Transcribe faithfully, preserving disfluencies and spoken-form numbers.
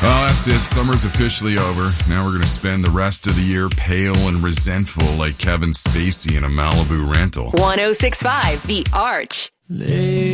Well, that's it. Summer's officially over. Now we're going to spend the rest of the year pale and resentful like Kevin Spacey in a Malibu rental. one oh six point five The Arch. Lay